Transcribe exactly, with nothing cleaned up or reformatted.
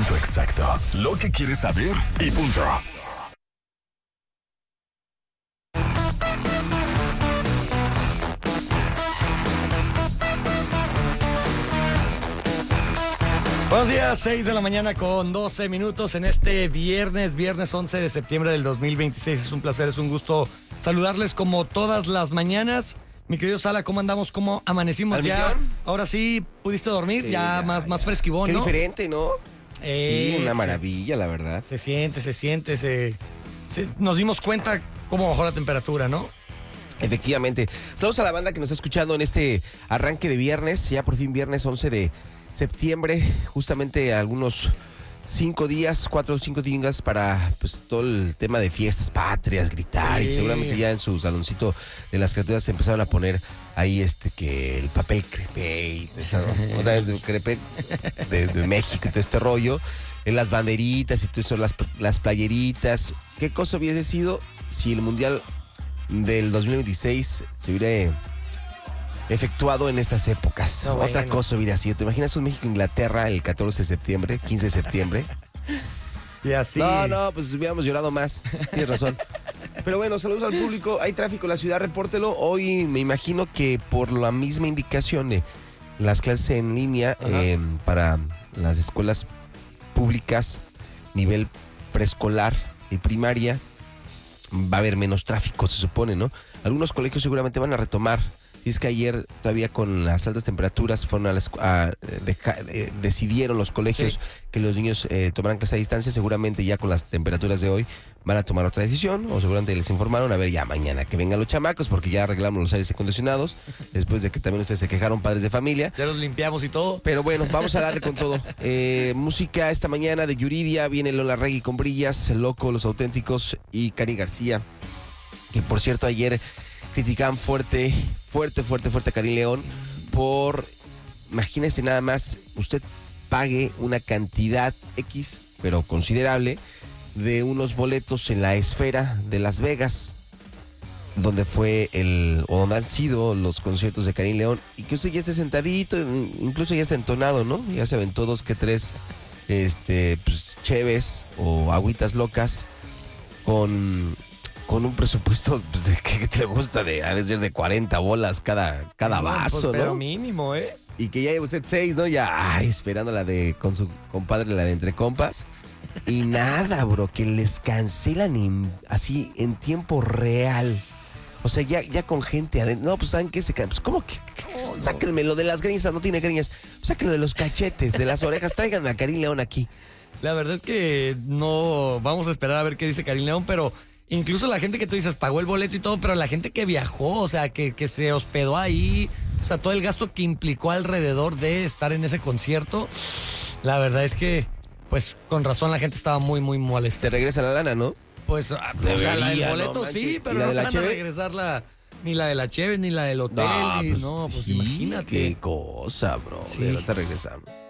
momento exacto, lo que quieres saber y punto. Buenos días, seis de la mañana con doce minutos en este viernes, viernes once de septiembre del dos mil veintiséis. Es un placer, es un gusto saludarles como todas las mañanas. Mi querido Sala, ¿cómo andamos? ¿Cómo amanecimos ¿Al ya? millón? Ahora sí, ¿pudiste dormir? Sí, ya, ya, más, ya. más fresquibón, Qué ¿no? diferente, ¿no? Eh, sí, una se- maravilla, la verdad. Se siente, se siente, se, se- nos dimos cuenta cómo bajó la temperatura, ¿no? Efectivamente. Saludos a la banda que nos está escuchando en este arranque de viernes, ya por fin viernes once de septiembre, justamente algunos cinco días, cuatro o cinco días para pues todo el tema de fiestas patrias, gritar, Sí. y seguramente ya en su saloncito de las criaturas se empezaron a poner ahí este que el papel crepé y todo eso, ¿no? Otra vez de crepé de, de México y todo este rollo, en las banderitas y todo eso, las, las playeritas. ¿Qué cosa hubiese sido si el Mundial del dos mil veintiséis se hubiera efectuado en estas épocas? No, Otra bueno. cosa hubiera sido. ¿Te imaginas un México-Inglaterra el catorce de septiembre, quince de septiembre? Y así. No, no, pues hubiéramos llorado más. Tienes razón. Pero bueno, saludos al público. Hay tráfico en la ciudad, repórtelo. Hoy me imagino que por la misma indicación de las clases en línea eh, para las escuelas públicas, nivel preescolar y primaria, va a haber menos tráfico, se supone, ¿no? Algunos colegios seguramente van a retomar. Si es que ayer todavía con las altas temperaturas fueron a, la escu- a deja- eh, decidieron los colegios Sí. que los niños eh, tomaran clase a distancia, seguramente ya con las temperaturas de hoy van a tomar otra decisión, o seguramente les informaron, a ver, ya mañana que vengan los chamacos, porque ya arreglamos los aires acondicionados, después de que también ustedes se quejaron, padres de familia. Ya los limpiamos y todo. Pero bueno, vamos a darle con todo. Eh, música esta mañana de Yuridia, viene Lola Regui con Brillas, El Loco, Los Auténticos y Cani García, que por cierto ayer criticaban fuerte, fuerte, fuerte, fuerte a Karim León por, imagínese nada más, usted pague una cantidad X, pero considerable, de unos boletos en la esfera de Las Vegas, donde fue el, o donde han sido los conciertos de Karim León, y que usted ya esté sentadito, incluso ya está entonado, ¿no? Ya se aventó dos que tres, este, pues, cheves o agüitas locas, con, con un presupuesto, pues, de que te gusta, de, a decir, de cuarenta bolas cada, cada No, vaso, pues, Pero ¿no? mínimo, ¿eh? Y que ya lleva usted seis, ¿no? Ya, ay, esperando la de, con su compadre, la de Entre Compas. Y nada, bro, que les cancelan en- así en tiempo real. O sea, ya, ya con gente adentro. No, pues, ¿saben qué? Se can- pues, ¿cómo que? que- Sáquenme lo de las greñas, no tiene greñas. Sáquenlo de los cachetes, de las orejas. Tráiganme a Karim León aquí. La verdad es que no vamos a esperar a ver qué dice Karim León, pero incluso la gente que tú dices pagó el boleto y todo, pero la gente que viajó, o sea, que, que se hospedó ahí, o sea, todo el gasto que implicó alrededor de estar en ese concierto, la verdad es que, pues, con razón la gente estaba muy, muy molesta. Te regresa la lana, ¿no? Pues, ah, o sea, la del Debería, boleto no sí, manches. pero ¿Y la no de la te van a cheve? regresar la, ni la de la cheve, ni la del hotel, ni, no, pues sí, imagínate. Qué cosa, bro. Sí. No te regresamos.